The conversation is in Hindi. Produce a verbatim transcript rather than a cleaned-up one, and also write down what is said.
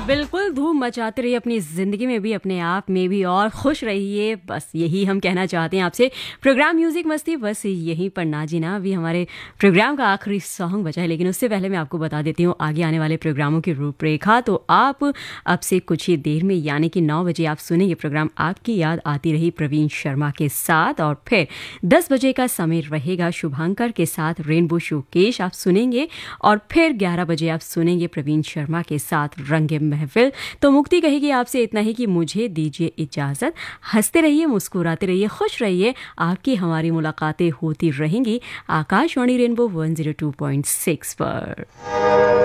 बिल्कुल धूम मचाते रहिए अपनी ज़िंदगी में भी, अपने आप में भी, और खुश रहिए। बस यही हम कहना चाहते हैं आपसे। प्रोग्राम म्यूज़िक मस्ती बस यहीं पर ना जी ना। अभी हमारे प्रोग्राम का आखिरी सॉन्ग बचा है, लेकिन उससे पहले मैं आपको बता देती हूँ आगे आने वाले प्रोग्रामों की रूपरेखा। तो आप अब से कुछ ही देर में यानी कि नौ बजे आप सुनेंगे प्रोग्राम आपकी याद आती रही प्रवीण शर्मा के साथ, और फिर दस बजे का समय रहेगा शुभांकर के साथ रेनबो शोकेश आप सुनेंगे, और फिर ग्यारह बजे आप सुनेंगे प्रवीण शर्मा के साथ रंगे महफिल। तो मुक्ति कहेगी आपसे इतना ही कि मुझे दीजिए इजाजत। हंसते रहिए, मुस्कुराते रहिए, खुश रहिए। आपकी हमारी मुलाकातें होती रहेंगी Akashvani rainbow one zero two point six पर।